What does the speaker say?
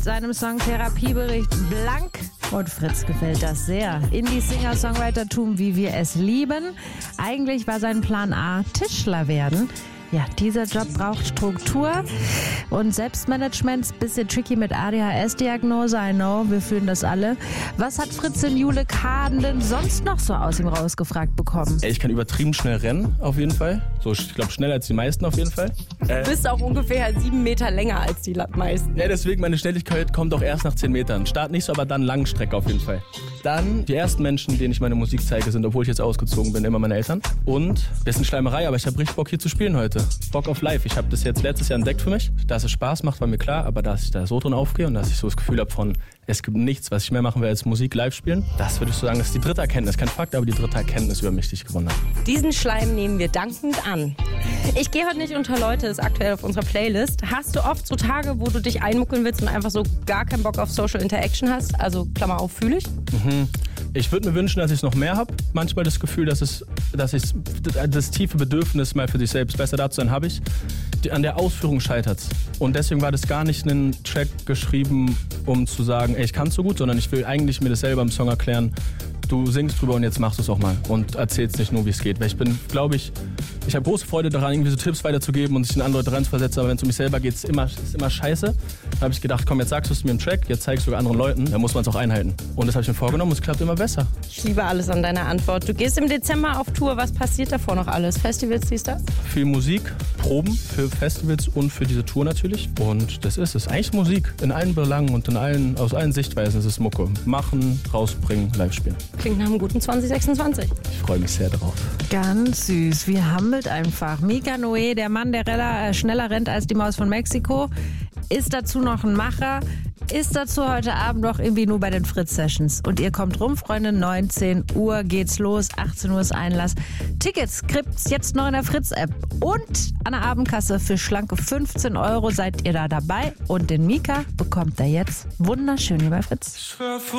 seinem Song Therapiebericht blank. Und Fritz gefällt das sehr. Indie-Singer-Songwritertum, wie wir es lieben. Eigentlich war sein Plan A Tischler werden. Ja, dieser Job braucht Struktur und Selbstmanagement. Bisschen tricky mit ADHS-Diagnose, I know, wir fühlen das alle. Was hat Fritzchen Jule Kaden denn sonst noch so aus ihm rausgefragt bekommen? Ich kann übertrieben schnell rennen, auf jeden Fall. So, ich glaube, schneller als die meisten auf jeden Fall. Du bist auch ungefähr 7 Meter länger als die meisten. Ja, deswegen, meine Schnelligkeit kommt auch erst nach 10 Metern. Start nicht so, aber dann Langstrecke auf jeden Fall. Dann, die ersten Menschen, denen ich meine Musik zeige, sind, obwohl ich jetzt ausgezogen bin, immer meine Eltern. Und, bisschen Schleimerei, aber ich habe richtig Bock hier zu spielen heute. Bock auf live. Ich habe das jetzt letztes Jahr entdeckt für mich. Dass es Spaß macht, war mir klar, aber dass ich da so drin aufgehe und dass ich so das Gefühl habe von, es gibt nichts, was ich mehr machen will als Musik live spielen, das würde ich so sagen, das ist die dritte Erkenntnis. Kein Fakt, aber die dritte Erkenntnis über mich, die ich gewonnen habe. Diesen Schleim nehmen wir dankend an. Ich gehe heute nicht unter Leute, ist aktuell auf unserer Playlist. Hast du oft so Tage, wo du dich einmuckeln willst und einfach so gar keinen Bock auf Social Interaction hast? Also, Klammer auf, fühle ich? Ich würde mir wünschen, dass ich es noch mehr habe. Manchmal das Gefühl, dass ich das tiefe Bedürfnis, mal für sich selbst besser da zu sein, habe ich. An der Ausführung scheitert es. Und deswegen war das gar nicht ein Track geschrieben, um zu sagen, ey, ich kann es so gut, sondern ich will eigentlich mir das selber im Song erklären. Du singst drüber und jetzt machst du es auch mal und erzählst nicht nur, wie es geht. Weil ich bin, glaube ich habe große Freude daran, irgendwie so Tipps weiterzugeben und sich in andere Leute reinzuversetzen, aber wenn es um mich selber geht, ist immer scheiße. Da habe ich gedacht, komm, jetzt sagst du es mir im Track, jetzt zeigst du sogar anderen Leuten, dann muss man es auch einhalten. Und das habe ich mir vorgenommen und es klappt immer besser. Ich liebe alles an deiner Antwort. Du gehst im Dezember auf Tour, was passiert davor noch alles? Festivals, dies, das? Viel Musik, Proben für Festivals und für diese Tour natürlich. Und das ist es. Eigentlich Musik in allen Belangen und aus allen Sichtweisen ist es Mucke. Machen, rausbringen, live spielen. Klingt nach einem guten 2026. Ich freue mich sehr drauf. Ganz süß, wir hammelt einfach. Mika Noé, der Mann, der schneller rennt als die Maus von Mexiko, ist dazu noch ein Macher, ist dazu heute Abend noch irgendwie nur bei den Fritz-Sessions. Und ihr kommt rum, Freunde, 19 Uhr geht's los, 18 Uhr ist Einlass. Tickets gibt's jetzt noch in der Fritz-App. Und an der Abendkasse für schlanke 15 € seid ihr da dabei. Und den Mika bekommt ihr jetzt wunderschön hier bei Fritz.